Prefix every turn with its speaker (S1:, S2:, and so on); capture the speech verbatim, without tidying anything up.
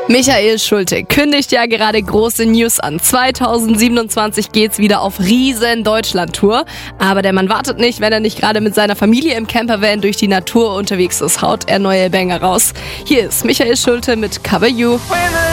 S1: Michael Schulte kündigt ja gerade große News an. zwanzig siebenundzwanzig geht's wieder auf riesen Deutschland-Tour. Aber der Mann wartet nicht, wenn er nicht gerade mit seiner Familie im Campervan durch die Natur unterwegs ist, haut er neue Banger raus. Hier ist Michael Schulte mit Cover You.